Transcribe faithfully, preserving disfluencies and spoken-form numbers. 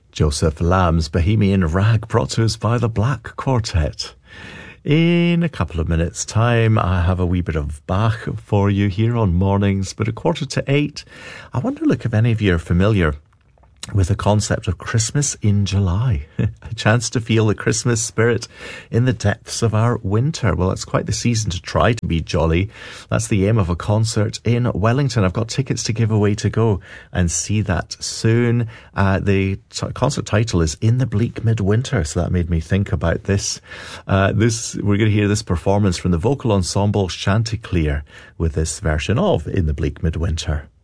Joseph Lamb's Bohemian Rag, brought to us by the Black Quartet. In a couple of minutes' time, I have a wee bit of Bach for you here on Mornings, but a quarter to eight, I wonder, look, if any of you are familiar with the concept of Christmas in July. A chance to feel the Christmas spirit in the depths of our winter. Well, it's quite the season to try to be jolly. That's the aim of a concert in Wellington. I've got tickets to give away to go and see that soon. Uh, the t- concert title is In the Bleak Midwinter, so that made me think about this. Uh, this we're going to hear this performance from the vocal ensemble Chanticleer with this version of In the Bleak Midwinter.